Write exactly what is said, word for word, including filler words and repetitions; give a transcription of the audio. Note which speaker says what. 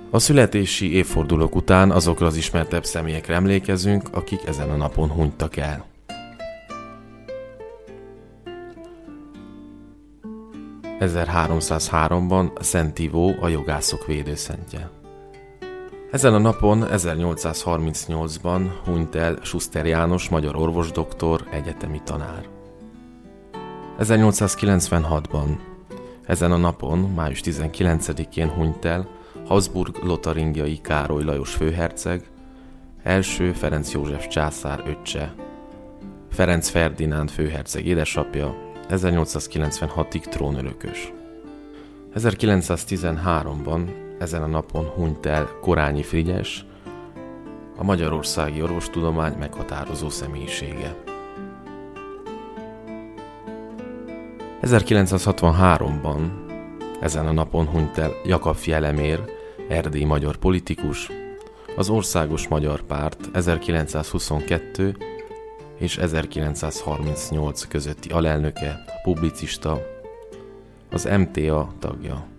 Speaker 1: A születési évfordulók után azokra az ismertebb személyekre emlékezünk, akik ezen a napon hunytak el. ezerháromszázháromban Szent Ivó, a jogászok védőszentje. Ezen a napon ezernyolcszázharmincnyolcban hunyt el Schuster János, magyar orvosdoktor, egyetemi tanár. ezernyolcszázkilencvenhatban ezen a napon, május tizenkilencedikén hunyt el Habsburg-lotaringiai Károly Lajos főherceg, első Ferenc József császár öccse, Ferenc Ferdinánd főherceg édesapja, ezernyolcszázkilencvenhatig trónörökös. ezerkilencszáztizenháromban ezen a napon hunyt el Korányi Frigyes, a magyarországi orvostudomány meghatározó személyisége. ezerkilencszázhatvanháromban ezen a napon hunyt el Jakab Fielemér, erdélyi magyar politikus, az Országos Magyar Párt ezerkilencszázhuszonkettő és ezerkilencszázharmincnyolc közötti alelnöke, publicista, az em té á tagja.